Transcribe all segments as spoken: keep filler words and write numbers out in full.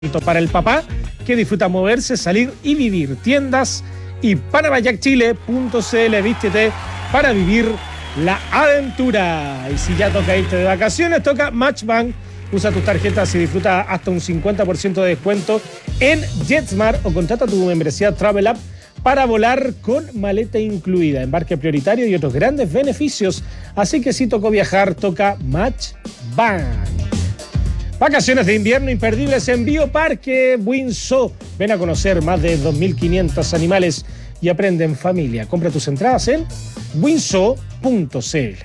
Para el papá que disfruta moverse, salir y vivir. Tiendas y panamayac chile punto c l. Vístete para vivir la aventura. Y si ya toca irte de vacaciones, toca Matchbank. Usa tus tarjetas y disfruta hasta un cincuenta por ciento de descuento en JetSmart o contrata tu membresía Travel App para volar con maleta incluida, embarque prioritario y otros grandes beneficios. Así que si tocó viajar, toca Matchbank. Vacaciones de invierno imperdibles en Bioparque Windsor. Ven a conocer más de dos mil quinientos animales y aprende en familia. Compra tus entradas en windsor punto c l.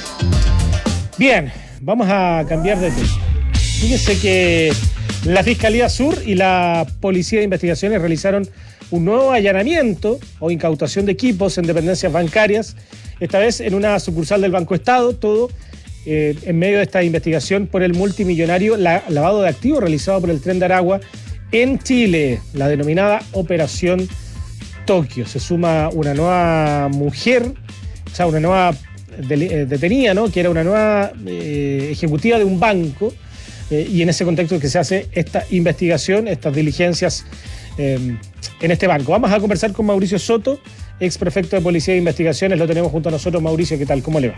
Bien, vamos a cambiar de tema. Fíjese que la Fiscalía Sur y la Policía de Investigaciones realizaron un nuevo allanamiento o incautación de equipos en dependencias bancarias, esta vez en una sucursal del Banco Estado, todo Eh, en medio de esta investigación por el multimillonario la, lavado de activos realizado por el Tren de Aragua en Chile, la denominada Operación Tokio. Se suma una nueva mujer, o sea, una nueva de, eh, detenida, ¿no? Que era una nueva eh, ejecutiva de un banco, eh, y en ese contexto es que se hace esta investigación, estas diligencias eh, en este banco. Vamos a conversar con Mauricio Soto, ex prefecto de Policía de Investigaciones. Lo tenemos junto a nosotros. Mauricio, ¿qué tal? ¿Cómo le va?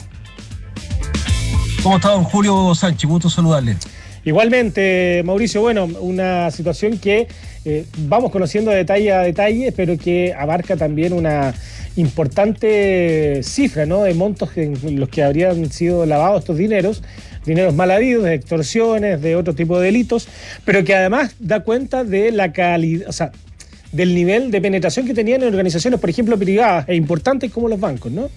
¿Cómo está, don Julio Sánchez? Gusto saludarle. Igualmente, Mauricio, bueno, una situación que eh, vamos conociendo detalle a detalle, pero que abarca también una importante cifra, ¿no?, de montos en los que habrían sido lavados estos dineros, dineros mal habidos, de extorsiones, de otro tipo de delitos, pero que además da cuenta de la calidad, o sea, del nivel de penetración que tenían en organizaciones, por ejemplo, privadas e importantes como los bancos, ¿no?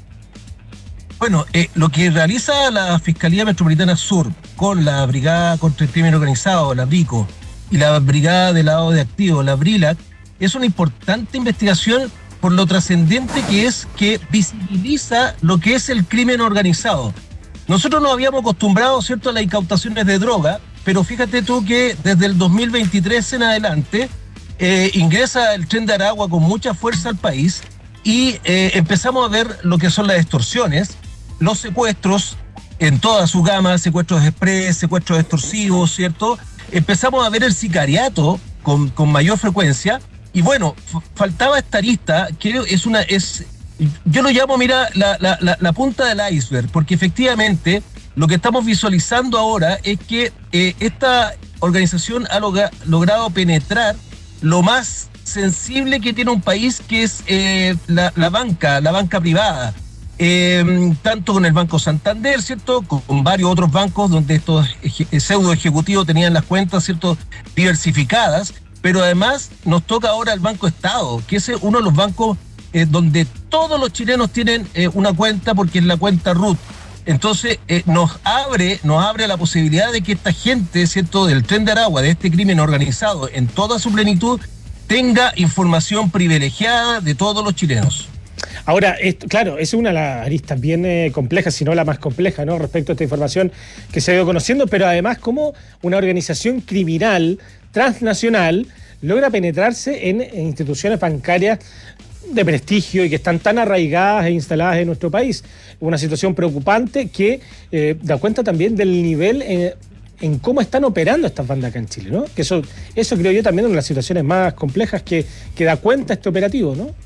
Bueno, eh, lo que realiza la Fiscalía Metropolitana Sur con la Brigada contra el Crimen Organizado, la BRICO, y la Brigada de Lavado de Activos, la BRILAC, es una importante investigación por lo trascendente que es, que visibiliza lo que es el crimen organizado. Nosotros nos habíamos acostumbrado, ¿cierto?, a las incautaciones de droga, pero fíjate tú que desde el dos mil veintitrés en adelante eh, ingresa el Tren de Aragua con mucha fuerza al país y eh, empezamos a ver lo que son las extorsiones, los secuestros en toda su gama, secuestros express, secuestros extorsivos, ¿cierto? Empezamos a ver el sicariato con, con mayor frecuencia y bueno, f- faltaba esta arista que es una, es, yo lo llamo, mira, la, la, la, la punta del iceberg, porque efectivamente lo que estamos visualizando ahora es que eh, esta organización ha logra, logrado penetrar lo más sensible que tiene un país, que es eh, la, la banca, la banca privada. Eh, tanto con el Banco Santander, ¿cierto?, con, con varios otros bancos donde estos eje, pseudo ejecutivos tenían las cuentas, ¿cierto?, diversificadas, pero además nos toca ahora el Banco Estado, que es uno de los bancos eh, donde todos los chilenos tienen eh, una cuenta, porque es la cuenta root. Entonces eh, nos abre, nos abre la posibilidad de que esta gente, ¿cierto?, del Tren de Aragua, de este crimen organizado en toda su plenitud, tenga información privilegiada de todos los chilenos. Ahora, esto, claro, es una de las aristas bien eh, complejas, si no la más compleja, ¿no?, respecto a esta información que se ha ido conociendo, pero además cómo una organización criminal transnacional logra penetrarse en, en instituciones bancarias de prestigio y que están tan arraigadas e instaladas en nuestro país. Una situación preocupante que eh, da cuenta también del nivel eh, en cómo están operando estas bandas acá en Chile, ¿no? Que eso, eso creo yo también es una de las situaciones más complejas que, que da cuenta este operativo, ¿no?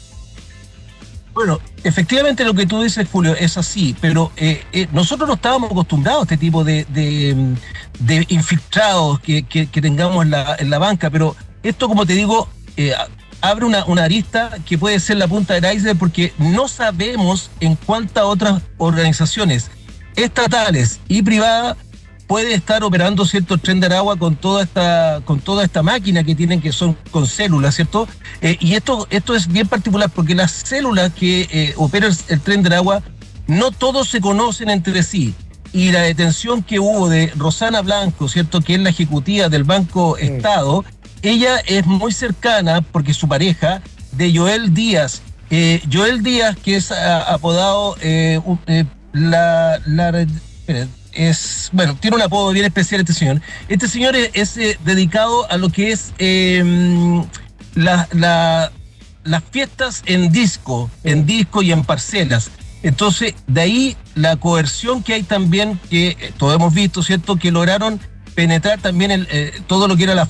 Bueno, efectivamente lo que tú dices, Julio, es así, pero eh, eh, nosotros no estábamos acostumbrados a este tipo de, de, de infiltrados que, que, que tengamos en la, en la banca, pero esto, como te digo, eh, abre una, una arista que puede ser la punta del iceberg, porque no sabemos en cuántas otras organizaciones estatales y privadas puede estar operando, ¿cierto?, el Tren de Aragua con toda esta, con toda esta máquina que tienen, que son con células, ¿cierto? Eh, y esto, esto es bien particular porque las células que eh, opera el, el Tren de Aragua, no todos se conocen entre sí. Y la detención que hubo de Rosana Blanco, ¿cierto?, que es la ejecutiva del Banco sí. Estado, ella es muy cercana, porque su pareja, de Joel Díaz. Eh, Joel Díaz, que es a, apodado eh, eh, la... la espera, es, bueno, tiene un apodo bien especial este señor. Este señor es, es eh, dedicado a lo que es eh, la, la, las fiestas en disco, en disco y en parcelas. Entonces, de ahí la coerción que hay también, que eh, todos hemos visto, ¿cierto?, que lograron penetrar también el, eh, todo lo que era la